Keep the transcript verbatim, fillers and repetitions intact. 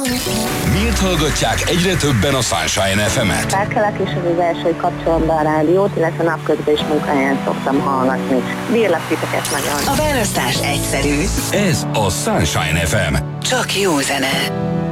Miért hallgatják egyre többen a Sunshine ef emet? Felkelek, és ez az első, hogy kapcsolom be a rádiót, illetve napközben is munkahelyen szoktam hallgatni. Bírlak titeket nagyon. A választás egyszerű. Ez a Sunshine ef em. Csak jó zene.